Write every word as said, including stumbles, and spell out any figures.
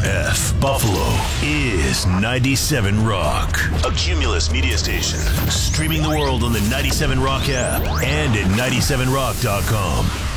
F Buffalo is ninety-seven Rock, a Cumulus media station, streaming the world on the ninety-seven Rock app and at ninety-seven rock dot com.